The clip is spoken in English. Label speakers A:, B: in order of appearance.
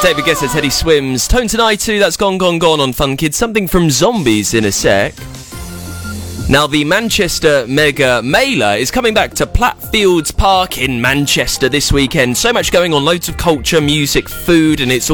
A: David Guetta, Teddy Swims. Tone Tonight too, that's Gone Gone Gone on Fun Kids. Something from Zombies in a sec. Now, the Manchester Mega Mailer is coming back to Plattfields Park in Manchester this weekend. So much going on, loads of culture, music, food, and it's all